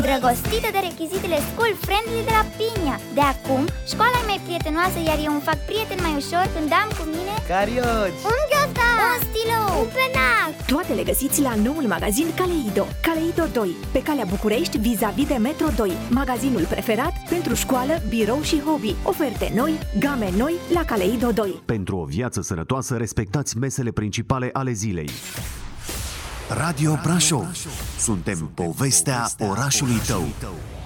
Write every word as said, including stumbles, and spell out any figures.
îndrăgostită de rechizitele school friendly de la Pinia. De acum, școala e mai prietenoasă, iar eu îmi fac prieten mai ușor când am cu mine carioci, un ghiozdan, un stilou, un penac. Toate le găsiți la noul magazin Kaleido. Kaleido doi, pe calea București, vis-a-vis de Metro doi. Magazinul preferat pentru școală, birou și hobby. Oferte noi, game noi la Kaleido doi. Pentru o viață sănătoasă, respectați mesele principale ale zilei. Radio Brașov. Suntem povestea orașului tău.